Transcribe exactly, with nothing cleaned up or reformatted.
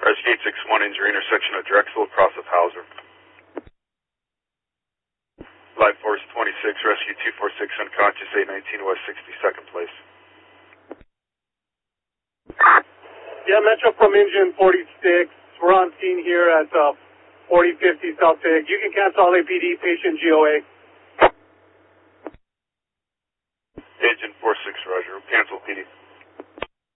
Rescue eight six one, injury intersection of Drexel across of Hauser. Live Force twenty-six, Rescue two four six, unconscious, eight nineteen West sixty-second place. Yeah, Metro from engine forty-six. We're on scene here at uh, forty fifty South Pig. You can cancel all A P D, patient G O A. Engine four six, Roger. Cancel P D.